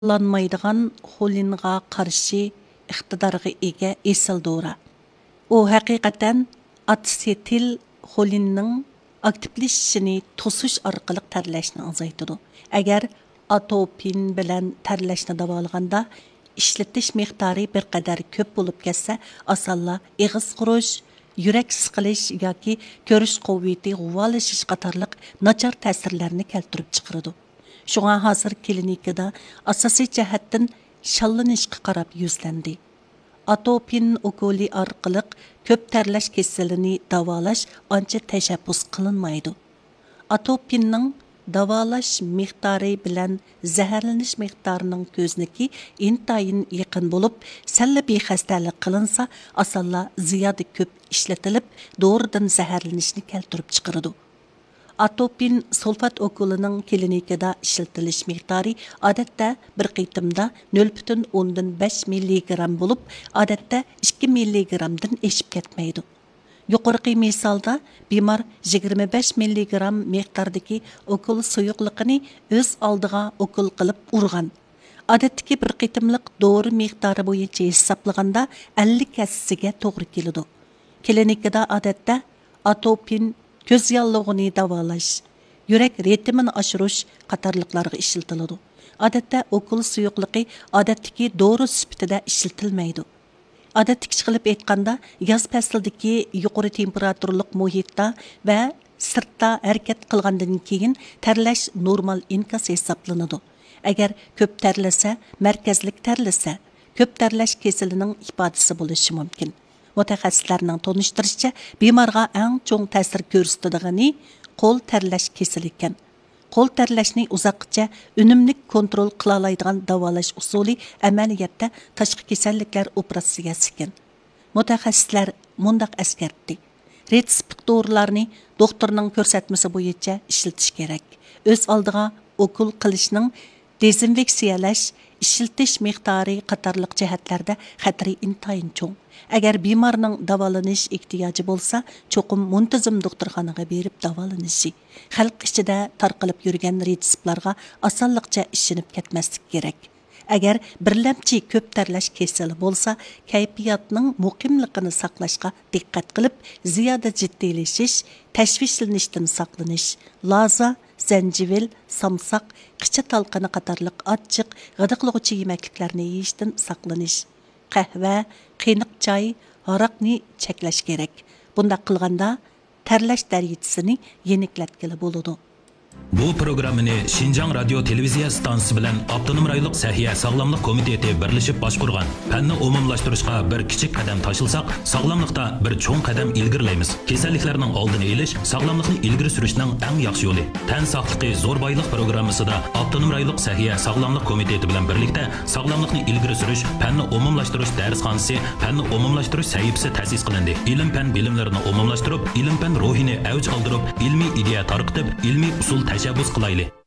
Kullanmaydigan xolinga qarshi iqtidorga ega esil dora. U haqiqatan atsetil xolinning aktivlashishini to'sish orqali terlashni azaytadi. Agar atopin bilan terlashni davolaganda ishlatish miqdori bir qadar ko'p bo'lib ketsa, osonla ig'iz qurish, yurak siqilish yoki ko'rish quvvati g'uvolashish qatorliq nachar ta'sirlarni keltirib chiqaradi. Şuna hazır klinikada asosiy jihatdan shallanishga qarab yuzlandi. Atopin ukoli orqali ko'p terlash kasalini davolash ancha tashabbus qilinmaydi. Atopinning davolash miqdori bilan zaharlanish miqdorining ko'zniki intayin yaqin bo'lib, salbiy xastalik qilinsa, osonla ziyoda ko'p ishlatilib, doğrudan zaharlanishni keltirib chiqaradi. Atopin sulfat okulining klinikada ishlatilish miqdori odatda bir qitimda 0,5 mg bo'lib, odatda 2 mg dan eshib ketmaydi. Yuqorqi misolda bemor 25 mg miqdordagi okul suyuqligini o'z oldiga okul qilib urgan. Odatdagi bir qitimliq dori miqdori bo'yicha hisoblaganda 50 kassasiga to'g'ri keladi. Klinikada odatda atopin ko'z yallig'ini davolash, yurak ritmini oshirish qatorliqlarga ishlatiladi. Odatda okul suyuqligi odatdagi dori sifatida ishlatilmaydi. Odatdagi qilib aytganda, yoz faslidagi yuqori temperaturlik muhitda va sirtda harakat qilgandan keyin terlash normal inkas hisoblanadi. Agar ko'p terlasa, markazlik terlasa, ko'p terlash kasalining ifodasi bo'lishi mumkin. Mutaxassislarning tonishtirishicha, bemorga eng cho'ng ta'sir ko'rsatadigan qo'l terlash kasali ekan. Qo'l terlashni uzoqcha unumli kontrol qila oladigan davolash usuli amaliyotda tashqi kasalliklar operatsiyasi ekan. Mutaxassislar mundaq eskartdi. Retsept dorilarni doktorning ko'rsatmasi bo'yicha ishlatish kerak. O'z oldiga okul qilishning dezinfeksiyalash, ishiltish miqdori qatorliq jihatlarda xatri intayin cho'ng. Agar bemorning davolanish ehtiyoji bo'lsa, cho'qim muntazam doktorxonaga berib davolanishi. Xalq ichida tarqalib yurgan retseptlarga osonlikcha ishinib ketmaslik kerak. Agar birlamchi ko'p terlash kasali bo'lsa, kayfiyatning muqimligini saqlashga diqqat qilib, ziyoda jiddiylashish, tashvishlanishdan saqlanish, laza, zanjivil, samsaq, qicha talqini qatorliq achchiq, g'idiqlovchi yemakliklarni yeyishdan saqlanish, qahva, qiyniq choy, aroqni cheklash kerak. Bunda qilganda terlash darajasini yeniklatgili bo'ladi. Bu programmani Şinjan Radio Televiziya stansiyasi bilan Avtonom rayonluq Sahiya Sog'lomlik komiteti birlashib boshqurgan. Fanni umumlashtirishga bir kichik qadam tashilsak, sog'lomlikda bir cho'ng qadam ilgirlaymiz. Kasalliklarning oldini olish, sog'lomlikni ilgari surishning eng yaxshi yo'li. Tan sog'ligi zo'r boylik programmasida Avtonom rayonluq Sahiya Sog'lomlik komiteti bilan birlikda sog'lomlikni ilgari surish, fanni umumlashtirish darsxonasi, fanni umumlashtirish sahifasi ta'sis qilindi. Ilm-fan bilimlarini umumlashtirib, ilm-fan ruhini avj oldirib, ilmiy ideya tarqitib, ilmiy usul tashabbus qilaylik.